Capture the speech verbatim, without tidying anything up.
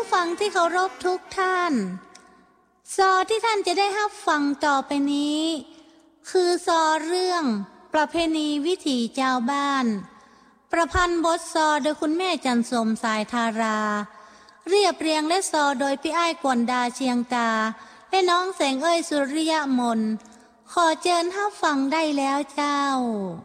ฟังที่เคารพทุกท่านซอที่ท่านจะได้รับฟังต่อไปนี้คือซอเรื่องประเพณีวิถีชาวบ้านประพันธ์บทซอโดยคุณแม่จันสมสายธาราเรียบเรียงและซอโดยพี่อ้ายกวนดาเชียงตาและน้องแสงเอ้ยสุริยมนขอเชิญรับฟังได้แล้วเจ้า